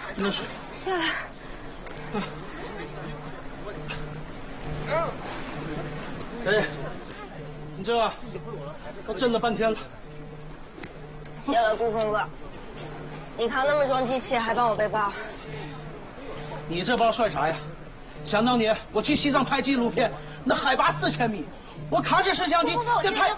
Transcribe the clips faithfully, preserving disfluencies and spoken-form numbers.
那是。 下来。 哎，你这我震了半天了。 谢了，顾峰哥。你扛那么重机器，还帮我背包。 你这包算啥呀？想当年我去西藏拍纪录片，那海拔四千米，我扛着摄像机得拍。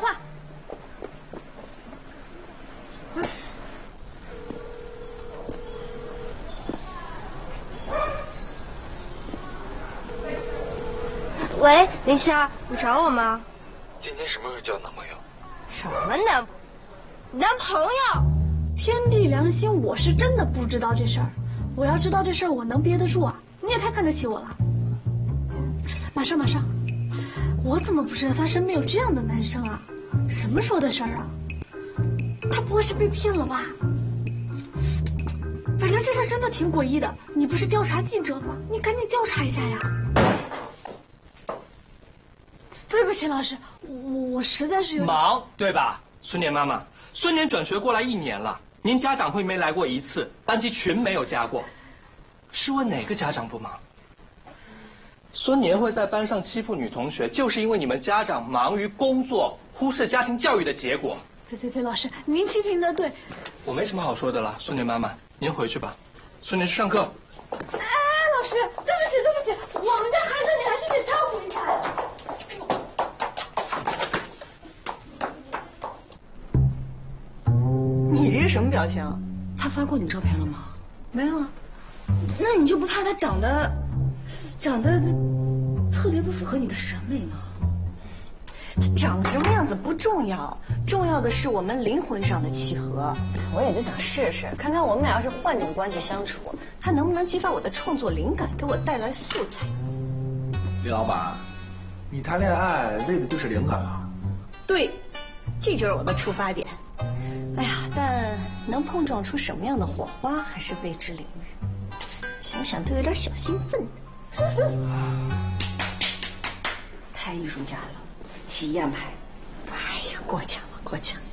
喂，林夏，你找我吗？ 今天什么时候交男朋友？ 什么男男朋友？ 天地良心，我是真的不知道这事儿。我要知道这事儿，我能憋得住啊？你也太看得起我了。马上马上，我怎么不知道他身边有这样的男生啊？什么时候的事儿啊？他不会是被骗了吧？反正这事儿真的挺诡异的。你不是调查记者吗？你赶紧调查一下呀。对不起，老师，我我实在是有忙，对吧？孙年妈妈，孙年转学过来一年了，您家长会没来过一次，班级群没有加过，试问哪个家长不忙？孙年会在班上欺负女同学，就是因为你们家长忙于工作，忽视家庭教育的结果。 对对对，老师，您批评的对。 我没什么好说的了，孙年妈妈，您回去吧。孙年去上课。 哎，老师，对不起对不起，我们家孩子你还是得照顾一下呀。 你这是什么表情？他发过你照片了吗？没有啊。那你就不怕他长得，长得特别不符合你的审美吗？他长什么样子不重要，重要的是我们灵魂上的契合。 我也就想试试，看看我们俩要是换种关系相处， 他能不能激发我的创作灵感，给我带来素材。 李老板，你谈恋爱为的就是灵感啊？ 对，这就是我的出发点。哎呀，但能碰撞出什么样的火花还是未知领域，想想都有点小兴奋。太艺术家了，喜宴派，哎呀，过奖了，过奖了。